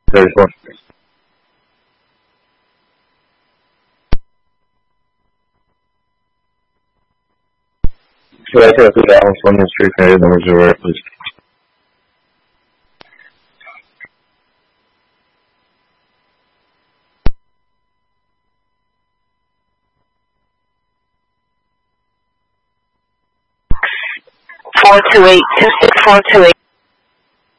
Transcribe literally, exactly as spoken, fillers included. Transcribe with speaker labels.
Speaker 1: thirty-four. Should I take the Allen Fleming Street Canadian numbers are where, please?
Speaker 2: Four two eight two six four two eight.